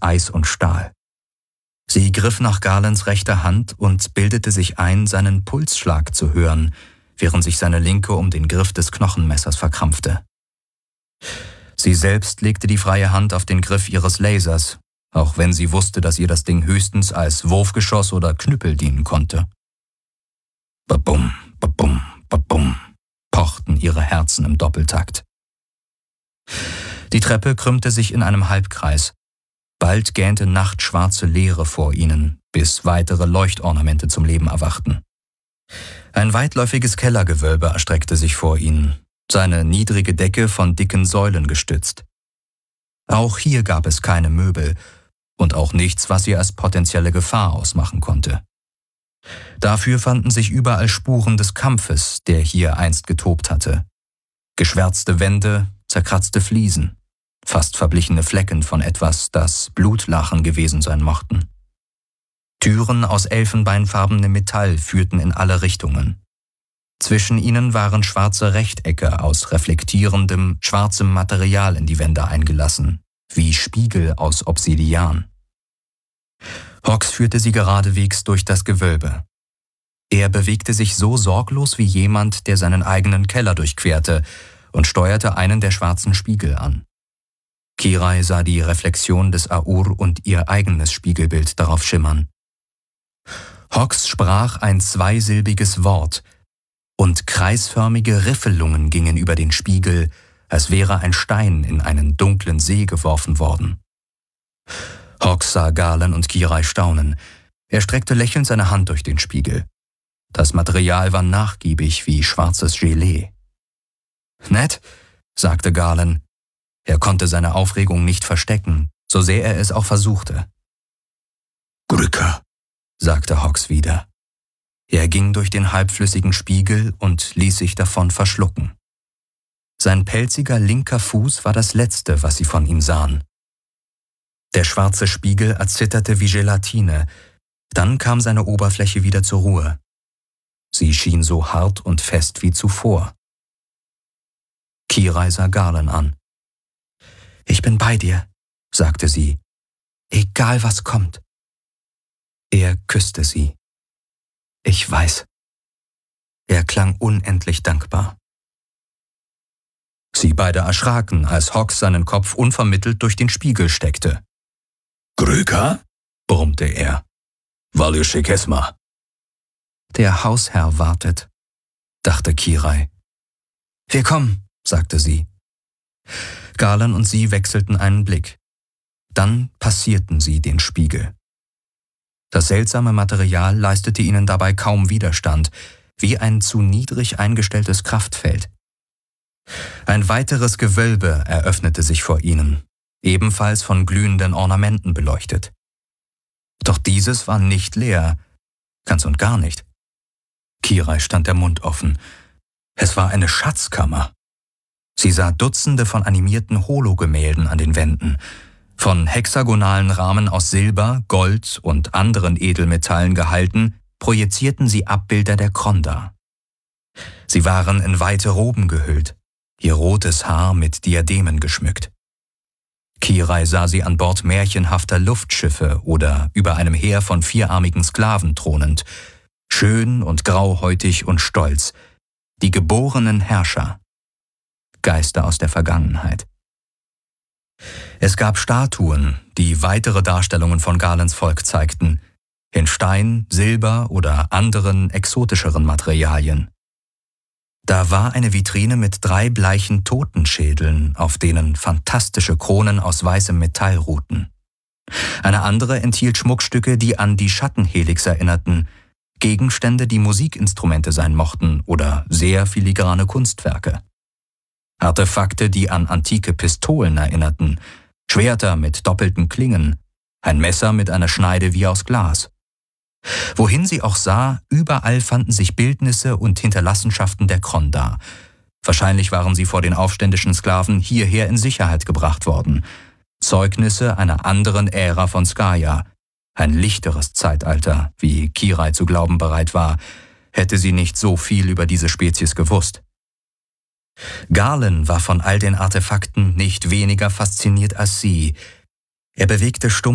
Eis und Stahl. Sie griff nach Garlands rechter Hand und bildete sich ein, seinen Pulsschlag zu hören, während sich seine linke um den Griff des Knochenmessers verkrampfte. Sie selbst legte die freie Hand auf den Griff ihres Lasers, auch wenn sie wusste, dass ihr das Ding höchstens als Wurfgeschoss oder Knüppel dienen konnte. Babum, babum, babum, pochten ihre Herzen im Doppeltakt. Die Treppe krümmte sich in einem Halbkreis. Bald gähnte nachtschwarze Leere vor ihnen, bis weitere Leuchtornamente zum Leben erwachten. Ein weitläufiges Kellergewölbe erstreckte sich vor ihnen, seine niedrige Decke von dicken Säulen gestützt. Auch hier gab es keine Möbel und auch nichts, was sie als potenzielle Gefahr ausmachen konnte. Dafür fanden sich überall Spuren des Kampfes, der hier einst getobt hatte. Geschwärzte Wände, zerkratzte Fliesen, fast verblichene Flecken von etwas, das Blutlachen gewesen sein mochten. Türen aus elfenbeinfarbenem Metall führten in alle Richtungen. Zwischen ihnen waren schwarze Rechtecke aus reflektierendem, schwarzem Material in die Wände eingelassen, wie Spiegel aus Obsidian. Hawks führte sie geradewegs durch das Gewölbe. Er bewegte sich so sorglos wie jemand, der seinen eigenen Keller durchquerte, und steuerte einen der schwarzen Spiegel an. Kirai sah die Reflexion des Aur und ihr eigenes Spiegelbild darauf schimmern. Hawks sprach ein zweisilbiges Wort, und kreisförmige Riffelungen gingen über den Spiegel, als wäre ein Stein in einen dunklen See geworfen worden. Hawks sah Garland und Kirai staunen. Er streckte lächelnd seine Hand durch den Spiegel. Das Material war nachgiebig wie schwarzes Gelee. »Nett«, sagte Garland. Er konnte seine Aufregung nicht verstecken, so sehr er es auch versuchte. »Grücker«, sagte Hawks wieder. Er ging durch den halbflüssigen Spiegel und ließ sich davon verschlucken. Sein pelziger linker Fuß war das Letzte, was sie von ihm sahen. Der schwarze Spiegel erzitterte wie Gelatine, dann kam seine Oberfläche wieder zur Ruhe. Sie schien so hart und fest wie zuvor. Kirai sah Garland an. »Ich bin bei dir«, sagte sie, »egal was kommt.« Er küsste sie. »Ich weiß.« Er klang unendlich dankbar. Sie beide erschraken, als Hawks seinen Kopf unvermittelt durch den Spiegel steckte. »Grücker?«, brummte er. »Valyushikesma.« »Der Hausherr wartet«, dachte Kirai. »Wir kommen«, sagte sie. Garland und sie wechselten einen Blick. Dann passierten sie den Spiegel. Das seltsame Material leistete ihnen dabei kaum Widerstand, wie ein zu niedrig eingestelltes Kraftfeld. Ein weiteres Gewölbe eröffnete sich vor ihnen, ebenfalls von glühenden Ornamenten beleuchtet. Doch dieses war nicht leer, ganz und gar nicht. Kirai stand der Mund offen. Es war eine Schatzkammer. Sie sah Dutzende von animierten Hologemälden an den Wänden. Von hexagonalen Rahmen aus Silber, Gold und anderen Edelmetallen gehalten, projizierten sie Abbilder der Kronda. Sie waren in weite Roben gehüllt, ihr rotes Haar mit Diademen geschmückt. Kirai sah sie an Bord märchenhafter Luftschiffe oder über einem Heer von vierarmigen Sklaven thronend, schön und grauhäutig und stolz, die geborenen Herrscher, Geister aus der Vergangenheit. Es gab Statuen, die weitere Darstellungen von Garlands Volk zeigten, in Stein, Silber oder anderen exotischeren Materialien. Da war eine Vitrine mit 3 bleichen Totenschädeln, auf denen fantastische Kronen aus weißem Metall ruhten. Eine andere enthielt Schmuckstücke, die an die Schattenhelix erinnerten, Gegenstände, die Musikinstrumente sein mochten oder sehr filigrane Kunstwerke. Artefakte, die an antike Pistolen erinnerten, Schwerter mit doppelten Klingen, ein Messer mit einer Schneide wie aus Glas. Wohin sie auch sah, überall fanden sich Bildnisse und Hinterlassenschaften der Kronda. Wahrscheinlich waren sie vor den aufständischen Sklaven hierher in Sicherheit gebracht worden. Zeugnisse einer anderen Ära von Skaya, ein lichteres Zeitalter, wie Kirai zu glauben bereit war, hätte sie nicht so viel über diese Spezies gewusst. Garland war von all den Artefakten nicht weniger fasziniert als sie. Er bewegte stumm